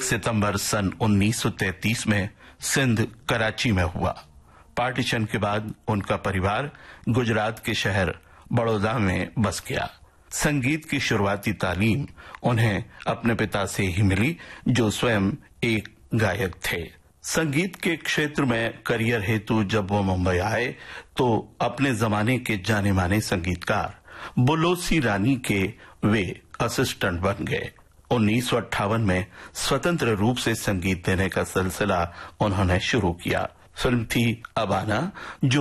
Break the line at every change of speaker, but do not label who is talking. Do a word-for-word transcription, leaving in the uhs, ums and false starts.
सितंबर सन उन्नीस सौ तैंतीस में सिंध कराची में हुआ। पार्टीशन के बाद उनका परिवार गुजरात के शहर बड़ौदा में बस गया। संगीत की शुरुआती तालीम उन्हें अपने पिता से ही मिली, जो स्वयं एक गायक थे। संगीत के क्षेत्र में करियर हेतु जब वो मुंबई आए तो अपने जमाने के जाने माने संगीतकार बुलोसी रानी के वे असिस्टेंट बन गए। उन्नीस सौ अट्ठावन में स्वतंत्र रूप से संगीत देने का सिलसिला उन्होंने शुरू किया। फिल्म थी अबाना, जो